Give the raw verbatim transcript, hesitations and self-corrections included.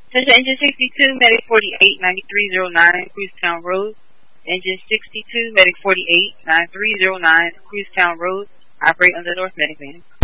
Attention Engine sixty-two, Medic forty-eight, ninety-three oh nine, Cruisetown Road. Engine sixty-two, Medic forty-eight, ninety-three oh nine, Cruisetown Road. Operate under North Medic Van.